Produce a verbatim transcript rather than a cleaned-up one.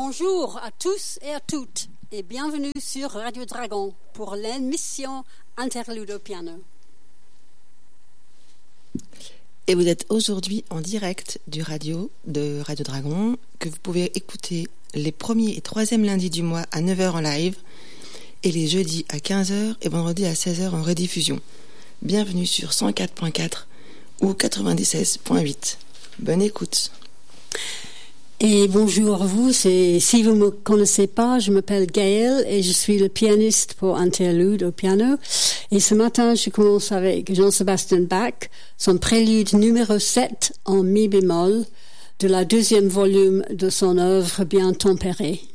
Bonjour à tous et à toutes et bienvenue sur Radio Dragon pour l'émission Interlude au piano. Et vous êtes aujourd'hui en direct du radio de Radio Dragon que vous pouvez écouter les premiers et troisièmes lundis du mois à neuf heures en live et les jeudis à quinze heures et vendredis à seize heures en rediffusion. Bienvenue sur cent quatre point quatre ou quatre-vingt-dix-seize point huit. Bonne écoute. Et bonjour à vous, c'est, si vous ne me connaissez pas, je m'appelle Gaëlle et je suis le pianiste pour Interlude au piano. Et ce matin, je commence avec Jean-Sébastien Bach, son prélude numéro sept en mi bémol de la deuxième volume de son œuvre Bien tempérée.